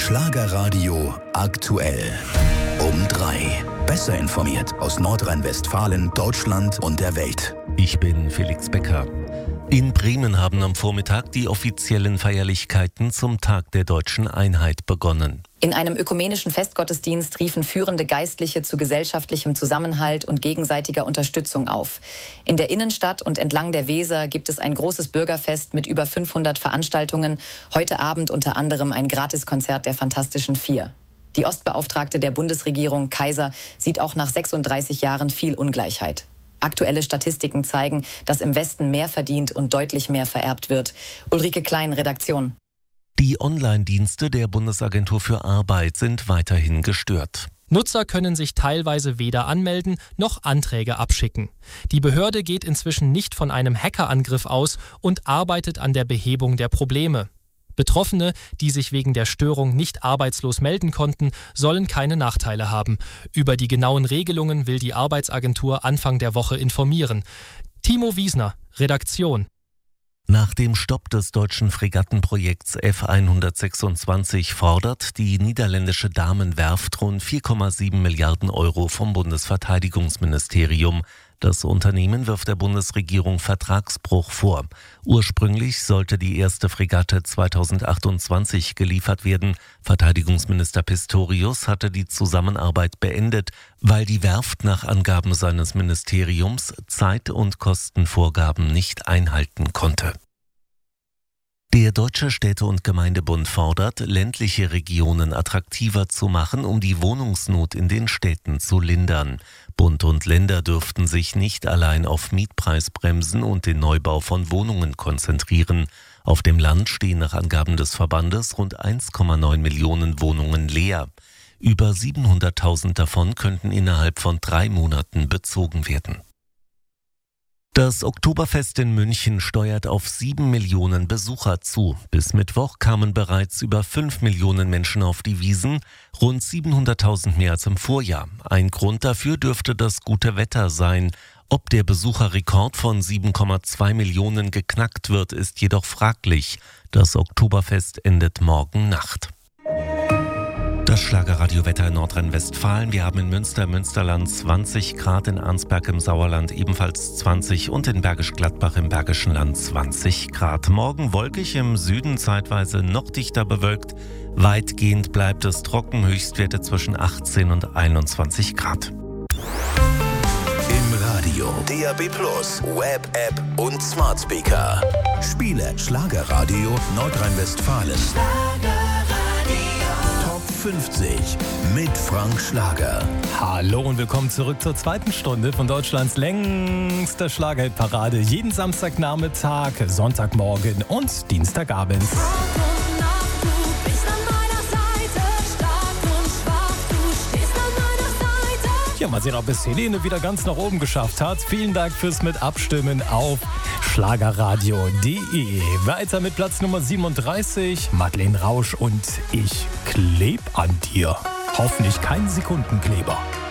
Schlagerradio aktuell. Um 3. Besser informiert aus Nordrhein-Westfalen, Deutschland und der Welt. Ich bin Felix Becker. In Bremen haben am Vormittag die offiziellen Feierlichkeiten zum Tag der Deutschen Einheit begonnen. In einem ökumenischen Festgottesdienst riefen führende Geistliche zu gesellschaftlichem Zusammenhalt und gegenseitiger Unterstützung auf. In der Innenstadt und entlang der Weser gibt es ein großes Bürgerfest mit über 500 Veranstaltungen. Heute Abend unter anderem ein Gratiskonzert der Fantastischen Vier. Die Ostbeauftragte der Bundesregierung, Kaiser, sieht auch nach 36 Jahren viel Ungleichheit. Aktuelle Statistiken zeigen, dass im Westen mehr verdient und deutlich mehr vererbt wird. Ulrike Klein, Redaktion. Die Online-Dienste der Bundesagentur für Arbeit sind weiterhin gestört. Nutzer können sich teilweise weder anmelden noch Anträge abschicken. Die Behörde geht inzwischen nicht von einem Hackerangriff aus und arbeitet an der Behebung der Probleme. Betroffene, die sich wegen der Störung nicht arbeitslos melden konnten, sollen keine Nachteile haben. Über die genauen Regelungen will die Arbeitsagentur Anfang der Woche informieren. Timo Wiesner, Redaktion. Nach dem Stopp des deutschen Fregattenprojekts F126 fordert die niederländische Damenwerft rund 4,7 Milliarden Euro vom Bundesverteidigungsministerium. Das Unternehmen wirft der Bundesregierung Vertragsbruch vor. Ursprünglich sollte die erste Fregatte 2028 geliefert werden. Verteidigungsminister Pistorius hatte die Zusammenarbeit beendet, weil die Werft nach Angaben seines Ministeriums Zeit- und Kostenvorgaben nicht einhalten konnte. Der Deutsche Städte- und Gemeindebund fordert, ländliche Regionen attraktiver zu machen, um die Wohnungsnot in den Städten zu lindern. Bund und Länder dürften sich nicht allein auf Mietpreisbremsen und den Neubau von Wohnungen konzentrieren. Auf dem Land stehen nach Angaben des Verbandes rund 1,9 Millionen Wohnungen leer. Über 700.000 davon könnten innerhalb von 3 Monaten bezogen werden. Das Oktoberfest in München steuert auf 7 Millionen Besucher zu. Bis Mittwoch kamen bereits über 5 Millionen Menschen auf die Wiesn, rund 700.000 mehr als im Vorjahr. Ein Grund dafür dürfte das gute Wetter sein. Ob der Besucherrekord von 7,2 Millionen geknackt wird, ist jedoch fraglich. Das Oktoberfest endet morgen Nacht. Das Schlagerradiowetter in Nordrhein-Westfalen. Wir haben in Münsterland 20 Grad, in Arnsberg im Sauerland ebenfalls 20 und in Bergisch Gladbach im Bergischen Land 20 Grad. Morgen wolkig, im Süden zeitweise noch dichter bewölkt. Weitgehend bleibt es trocken, Höchstwerte zwischen 18 und 21 Grad. Im Radio, DAB+, Web-App und Smart Speaker. Spiele Schlagerradio Nordrhein-Westfalen. 50 mit Frank Schlager. Hallo und willkommen zurück zur zweiten Stunde von Deutschlands längster Schlagerhitparade. Jeden Samstagnachmittag, Sonntagmorgen und Dienstagabend. Ja, mal sehen, ob es Helene wieder ganz nach oben geschafft hat. Vielen Dank fürs mit Abstimmen auf schlagerradio.de. Weiter mit Platz Nummer 37, Madeleine Rausch und Ich kleb an dir. Hoffentlich kein Sekundenkleber.